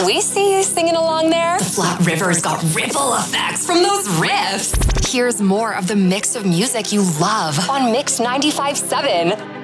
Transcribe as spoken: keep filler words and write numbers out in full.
We see you singing along there. The Flat River's got ripple effects from those riffs. Here's more of the mix of music you love on Mix ninety-five point seven.